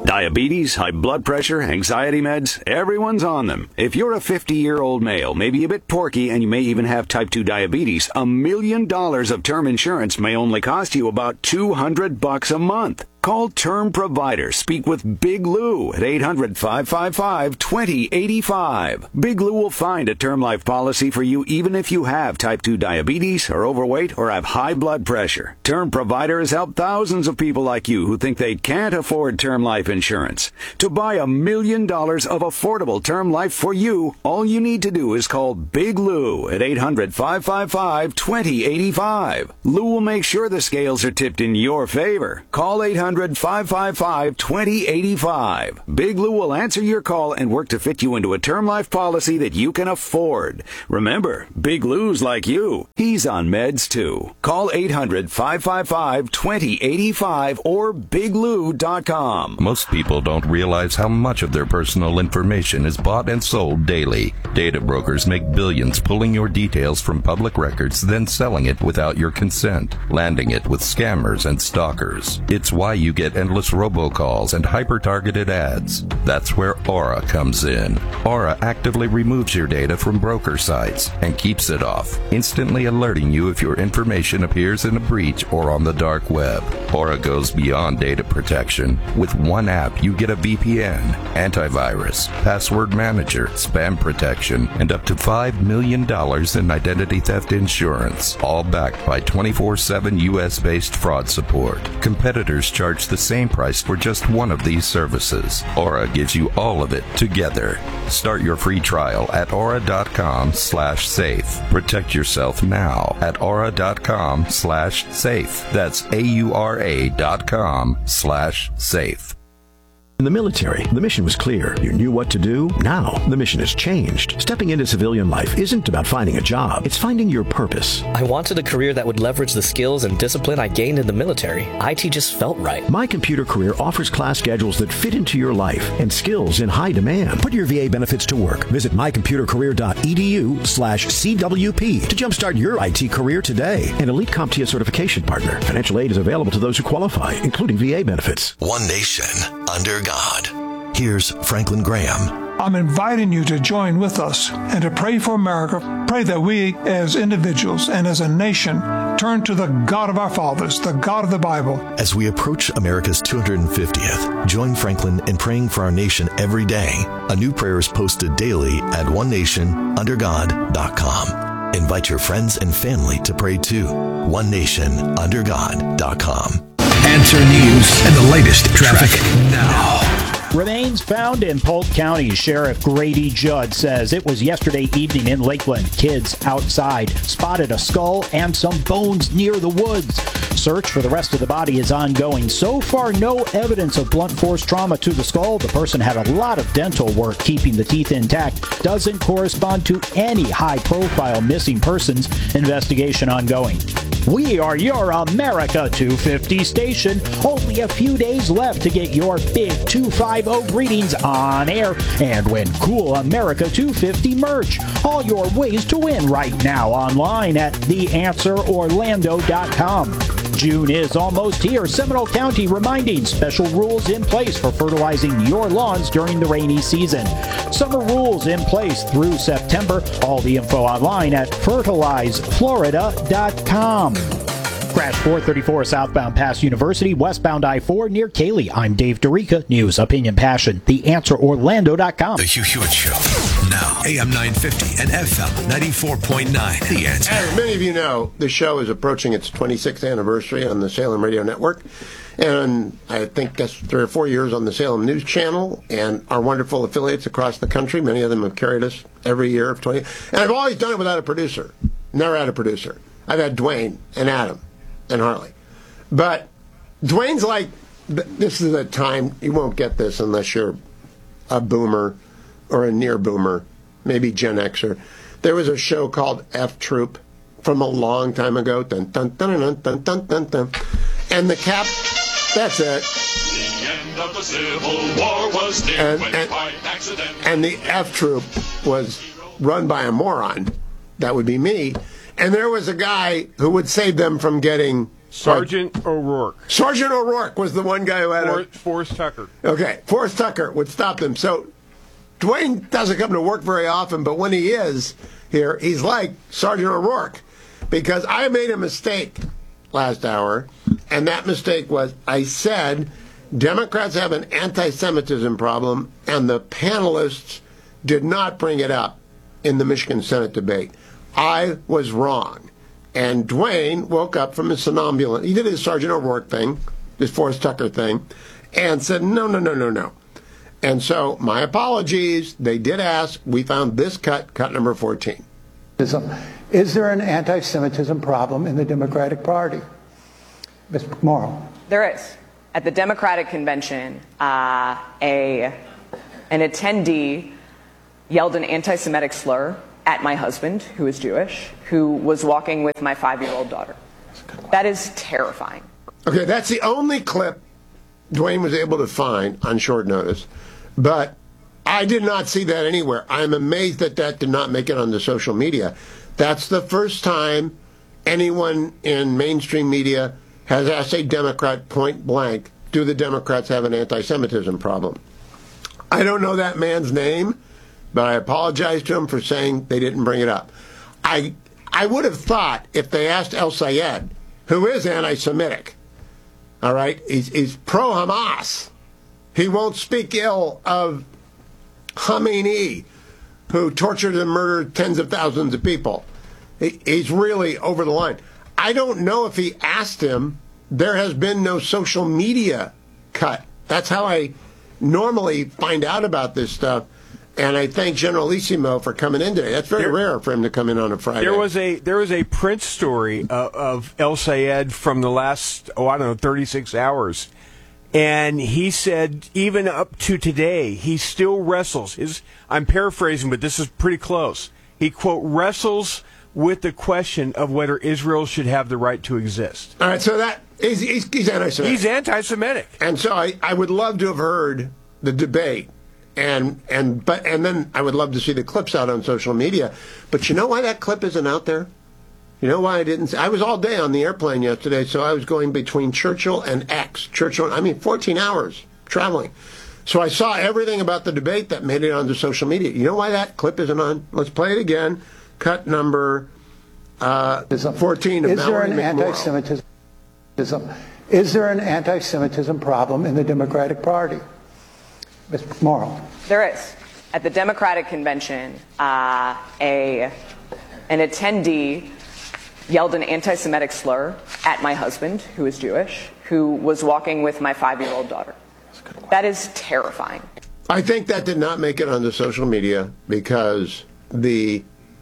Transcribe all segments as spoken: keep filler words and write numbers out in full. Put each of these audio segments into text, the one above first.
Diabetes, high blood pressure, anxiety meds, everyone's on them. If you're a fifty-year-old male, maybe a bit porky, and you may even have type two diabetes, a million dollars of term insurance may only cost you about two hundred bucks a month. Call Term Provider. Speak with Big Lou at eight hundred, five five five, two zero eight five. Big Lou will find a term life policy for you even if you have type two diabetes, are overweight, or have high blood pressure. Term Provider has helped thousands of people like you who think they can't afford term life insurance. To buy a million dollars of affordable term life for you, all you need to do is call Big Lou at eight hundred, five five five, two zero eight five. Lou will make sure the scales are tipped in your favor. Call eight hundred, five five five, two zero eight five. Big Lou will answer your call and work to fit you into a term life policy that you can afford. Remember, Big Lou's like you. He's on meds too. Call eight hundred, five five five, two zero eight five or big lou dot com. Most people don't realize how much of their personal information is bought and sold daily. Data brokers make billions pulling your details from public records, then selling it without your consent, landing it with scammers and stalkers. It's why you get endless robocalls and hyper-targeted ads. That's where Aura comes in. Aura actively removes your data from broker sites and keeps it off, instantly alerting you if your information appears in a breach or on the dark web. Aura goes beyond data protection. With one app, you get a V P N, antivirus, password manager, spam protection, and up to five million dollars in identity theft insurance, all backed by twenty-four seven U S-based fraud support. Competitors charge the same price for just one of these services. Aura gives you all of it together. Start your free trial at aura.com slash safe. Protect yourself now at aura.com slash safe. That's A-U-R-A dot com slash safe. In the military, the mission was clear. You knew what to do. Now, the mission has changed. Stepping into civilian life isn't about finding a job. It's finding your purpose. I wanted a career that would leverage the skills and discipline I gained in the military. I T just felt right. My Computer Career offers class schedules that fit into your life and skills in high demand. Put your V A benefits to work. Visit mycomputercareer.edu slash CWP to jumpstart your I T career today. An Elite CompTIA certification partner. Financial aid is available to those who qualify, including V A benefits. One nation under God. Here's Franklin Graham. I'm inviting you to join with us and to pray for America. Pray that we as individuals and as a nation turn to the God of our fathers, the God of the Bible. As we approach America's two hundred fiftieth, join Franklin in praying for our nation every day. A new prayer is posted daily at one nation under god dot com. Invite your friends and family to pray too. one nation under god dot com. Answer News and the latest traffic, traffic now. Remains found in Polk County. Sheriff Grady Judd says it was yesterday evening in Lakeland. Kids outside spotted a skull and some bones near the woods. Search for the rest of the body is ongoing. So far, no evidence of blunt force trauma to the skull. The person had a lot of dental work keeping the teeth intact. Doesn't correspond to any high-profile missing persons. Investigation ongoing. We are your America two fifty station. Only a few days left to get your big two fifty greetings on air and win cool America two fifty merch. All your ways to win right now online at the answer orlando dot com. June is almost here. Seminole County reminding special rules in place for fertilizing your lawns during the rainy season. Summer rules in place through September. All the info online at fertilize florida dot com. Crash four thirty-four southbound past University, westbound I four near Cayley. I'm Dave Dorica. News, opinion, passion. the answer orlando dot com. The Hugh Hewitt Show. Now, A M nine fifty and F M ninety-four point nine. The Answer. As many of you know, the show is approaching its twenty-sixth anniversary on the Salem Radio Network. And I think that's three or four years on the Salem News Channel and our wonderful affiliates across the country. Many of them have carried us every year of twenty. And I've always done it without a producer. Never had a producer. I've had Dwayne and Adam and Harley. But Dwayne's like, this is a time, you won't get this unless you're a boomer or a near boomer, maybe Gen Xer. There was a show called F Troop from a long time ago. Dun, dun, dun, dun, dun, dun, dun, dun. And the cap, that's it. The end of the Civil War was near and, when and, by accident. And the F Troop was run by a moron. That would be me. And there was a guy who would save them from getting Sergeant like, O'Rourke. Sergeant O'Rourke was the one guy who had For, a... Forrest Tucker. Okay, Forrest Tucker would stop them. So Dwayne doesn't come to work very often, but when he is here, he's like Sergeant O'Rourke. Because I made a mistake last hour, and that mistake was I said Democrats have an anti-Semitism problem, and the panelists did not bring it up in the Michigan Senate debate. I was wrong. And Dwayne woke up from his somnambulance. He did his Sergeant O'Rourke thing, his Forrest Tucker thing, and said, no, no, no, no, no. And so, my apologies. They did ask. We found this cut, cut number fourteen. Is there an anti-Semitism problem in the Democratic Party? Miz McMorrow. There is. At the Democratic Convention, uh, a an attendee yelled an anti-Semitic slur at my husband, who is Jewish, who was walking with my five-year-old daughter. That is terrifying. Okay, that's the only clip Dwayne was able to find on short notice, but I did not see that anywhere. I'm amazed that that did not make it onto social media. That's the first time anyone in mainstream media has asked a Democrat point blank, do the Democrats have an anti-Semitism problem? I don't know that man's name, but I apologize to him for saying they didn't bring it up. I I would have thought if they asked El-Sayed, who is anti-Semitic, all right, he's, he's pro-Hamas. He won't speak ill of Khamenei, who tortured and murdered tens of thousands of people. He, he's really over the line. I don't know if he asked him. There has been no social media cut. That's how I normally find out about this stuff. And I thank Generalissimo for coming in today. That's very there, rare for him to come in on a Friday. There was a there was a Prince story uh, of El-Sayed from the last, oh, I don't know, thirty-six hours. And he said even up to today, he still wrestles. His, I'm paraphrasing, but this is pretty close. He, quote, wrestles with the question of whether Israel should have the right to exist. All right, so that he's, he's, he's anti-Semitic. He's anti-Semitic. And so I, I would love to have heard the debate. And and but and then I would love to see the clips out on social media. But you know why that clip isn't out there? You know why I didn't? I was all day on the airplane yesterday, so I was going between Churchill and X. Churchill, I mean, fourteen hours traveling. So I saw everything about the debate that made it onto social media. You know why that clip isn't on? Let's play it again. Cut number uh, fourteen of Is there Mallory an McMorrow. anti-Semitism? Is there an anti-Semitism problem in the Democratic Party? Miz McMorrow. There is. At the Democratic Convention, uh, a an attendee yelled an anti-Semitic slur at my husband, who is Jewish, who was walking with my five-year-old daughter. That is terrifying. I think that did not make it onto social media because the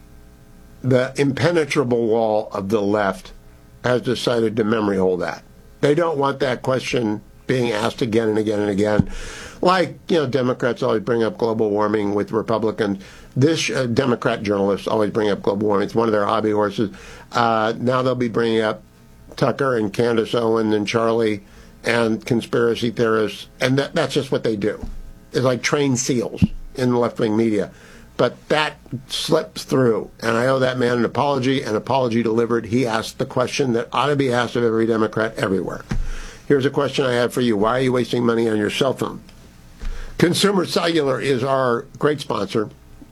the impenetrable wall of the left has decided to memory hold that. They don't want that question being asked again and again and again. Like, you know, Democrats always bring up global warming with Republicans. This uh, Democrat journalists always bring up global warming. It's one of their hobby horses. Uh, now they'll be bringing up Tucker and Candace Owen and Charlie and conspiracy theorists. And that, that's just what they do. It's like trained seals in the left-wing media. But that slips through. And I owe that man an apology, an apology delivered. He asked the question that ought to be asked of every Democrat everywhere. Here's a question I have for you. Why are you wasting money on your cell phone? Consumer Cellular is our great sponsor.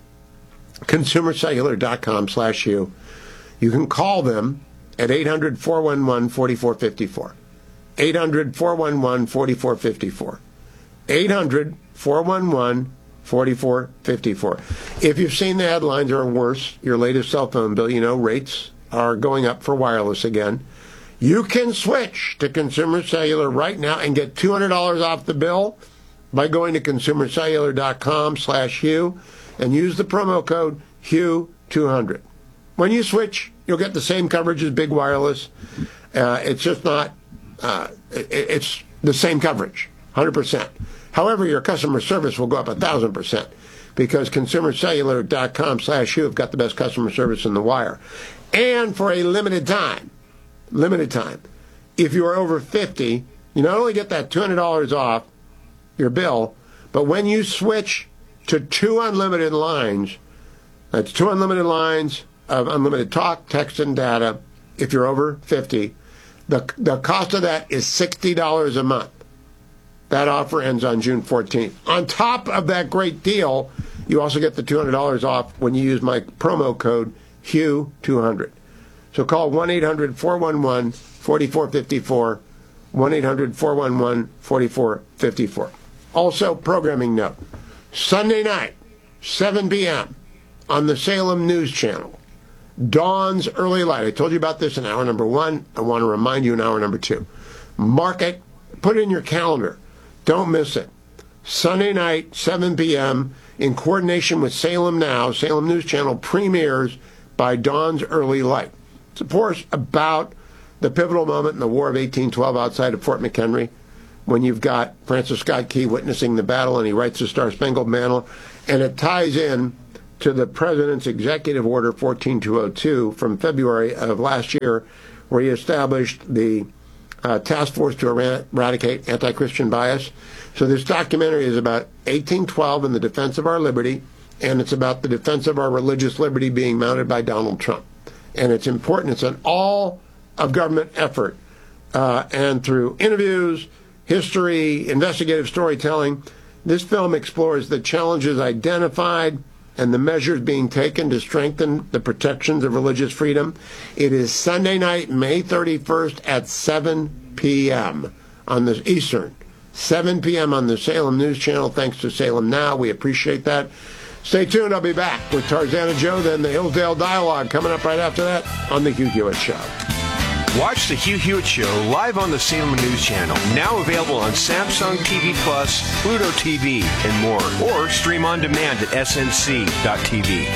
consumer cellular dot com slash you. You can call them at eight hundred, four one one, four four five four. eight hundred, four one one, four four five four. eight hundred, four one one, four four five four. If you've seen the headlines or worse, your latest cell phone bill, you know rates are going up for wireless again. You can switch to Consumer Cellular right now and get two hundred dollars off the bill by going to consumer cellular dot com slash Hugh and use the promo code Hugh two hundred. When you switch, you'll get the same coverage as Big Wireless. Uh, it's just not, uh, it, it's the same coverage, one hundred percent. However, your customer service will go up one thousand percent because consumer cellular dot com slash Hugh have got the best customer service in the wire. And for a limited time, limited time, if you are over fifty, you not only get that two hundred dollars off your bill, but when you switch to two unlimited lines, that's two unlimited lines of unlimited talk, text, and data, if you're over fifty, The, the cost of that is sixty dollars a month. That offer ends on June fourteenth. On top of that great deal, you also get the two hundred dollars off when you use my promo code Hugh two hundred. So call one eight hundred four one one four four five four, one eight hundred four one one four four five four. Also, programming note, Sunday night, seven p.m. on the Salem News Channel, Dawn's Early Light. I told you about this in hour number one. I want to remind you in hour number two. Mark it. Put it in your calendar. Don't miss it. Sunday night, seven p.m., in coordination with Salem Now, Salem News Channel premieres by Dawn's Early Light. It's, of course, about the pivotal moment in the War of eighteen twelve outside of Fort McHenry, when you've got Francis Scott Key witnessing the battle and he writes the Star-Spangled Banner, and it ties in to the President's Executive Order fourteen two oh two from February of last year, where he established the uh, task force to eradicate anti-Christian bias. So this documentary is about eighteen twelve and the defense of our liberty, and it's about the defense of our religious liberty being mounted by Donald Trump. And it's important. It's an all-of-government effort, uh, and through interviews, history, investigative storytelling, this film explores the challenges identified and the measures being taken to strengthen the protections of religious freedom. It is Sunday night, May thirty-first at seven p.m. on the Eastern. seven p.m. on the Salem News Channel, thanks to Salem Now. We appreciate that. Stay tuned. I'll be back with Tarzana Joe, then the Hillsdale Dialogue coming up right after that on The Hugh Hewitt Show. Watch The Hugh Hewitt Show live on the Salem News Channel, now available on Samsung T V Plus, Pluto T V, and more. Or stream on demand at S N C dot T V.